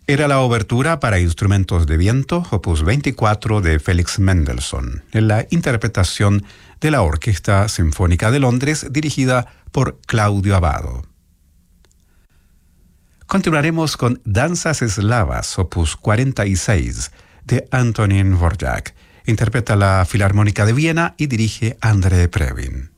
Era la obertura para instrumentos de viento, opus 24 de Félix Mendelssohn, en la interpretación de la Orquesta Sinfónica de Londres, dirigida por Claudio Abbado. Continuaremos con Danzas Eslavas, opus 46 de Antonín Dvořák. Interpreta la Filarmónica de Viena y dirige André Previn.